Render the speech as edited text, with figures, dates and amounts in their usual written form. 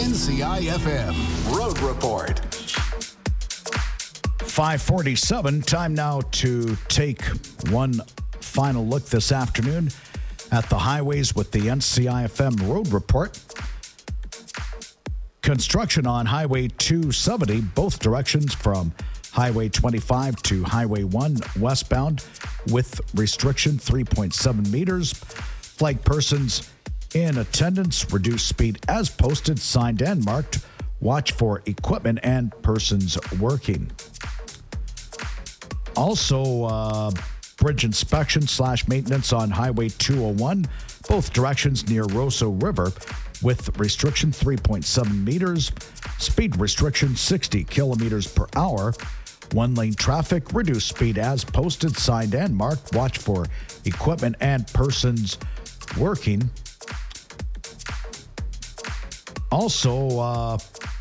NCIFM Road Report. 5:47. Time now to take one final look this afternoon at the highways with the NCIFM Road Report. Construction on Highway 270, both directions from Highway 25 to Highway 1 westbound with restriction 3.7 meters. Flag persons in attendance, reduced speed as posted, signed and marked. Watch for equipment and persons working. Also, bridge inspection / maintenance on Highway 201, both directions near Roseau River with restriction 3.7 meters, speed restriction 60 kilometers per hour. One-lane traffic, reduced speed as posted, signed and marked. Watch for equipment and persons working. Also,